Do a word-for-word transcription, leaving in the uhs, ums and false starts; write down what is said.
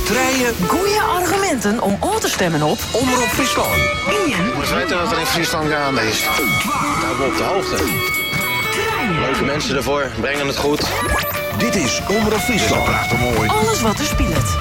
Treien. Goeie argumenten om aan te stemmen op Omroep Friesland. We weten wat er in Friesland gaande is. Hou me op de hoogte. Leuke mensen ervoor, brengen het goed. Dit is Omroep Friesland. alles wat er speelt.